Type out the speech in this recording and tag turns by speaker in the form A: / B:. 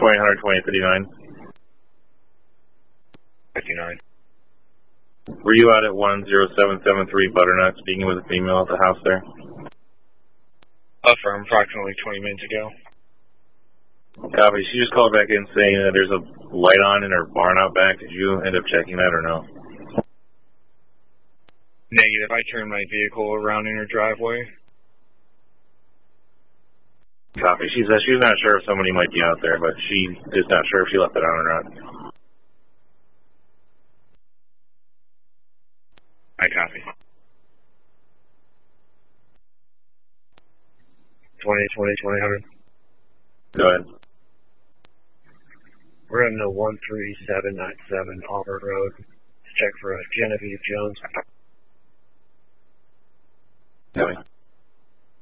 A: 120,
B: 59.
A: Were you out at 10773 Butternut speaking with a female at the house there?
B: From approximately 20 minutes ago.
A: Copy. She just called back in saying that there's a light on in her barn out back. Did you end up checking that or no?
B: Negative. I turned my vehicle around in her driveway.
A: Copy. She's not sure if somebody might be out there, but she is not sure if she left it on or not.
B: I copy. 20, 100.
A: Go ahead.
B: We're in the 13797 Auburn Road. Let's check for Genevieve Jones.
A: Copy.